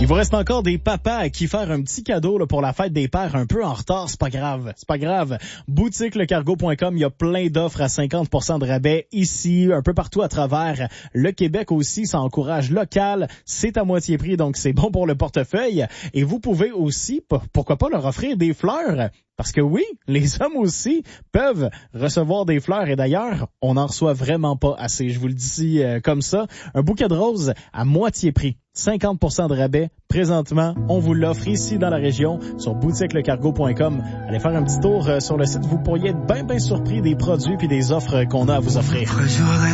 Il vous reste encore des papas à qui faire un petit cadeau là, pour la fête des pères un peu en retard. C'est pas grave. C'est pas grave. Boutiquelecargo.com, il y a plein d'offres à 50% de rabais ici, un peu partout à travers le Québec aussi. Ça encourage local. C'est à moitié prix, donc c'est bon pour le portefeuille. Et vous pouvez aussi, pourquoi pas, leur offrir des fleurs. Parce que oui, les hommes aussi peuvent recevoir des fleurs. Et d'ailleurs, on n'en reçoit vraiment pas assez. Je vous le dis comme ça. Un bouquet de roses à moitié prix. 50% de rabais. Présentement, on vous l'offre ici dans la région sur boutiquelecargo.com. Allez faire un petit tour sur le site. Vous pourriez être bien surpris des produits puis des offres qu'on a à vous offrir.